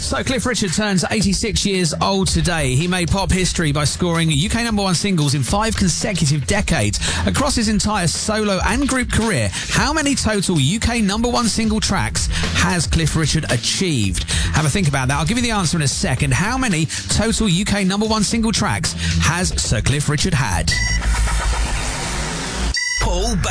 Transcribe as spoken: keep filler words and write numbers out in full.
So Cliff Richard turns eighty-six years old today. He made pop history by scoring U K number one singles in five consecutive decades. Across his entire solo and group career, how many total U K number one single tracks has Cliff Richard achieved? Have a think about that. I'll give you the answer in a second. How many total U K number one single tracks has Sir Cliff Richard had? Paul